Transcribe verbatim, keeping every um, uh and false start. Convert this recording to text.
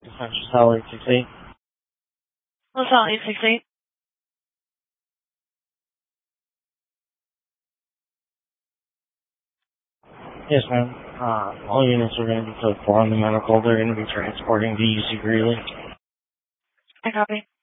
Central eight six eight. LaSalle eight six eight. Yes, ma'am. Uh, all units are going to be code four on the medical. They're going to be transporting to U C Greeley. I copy.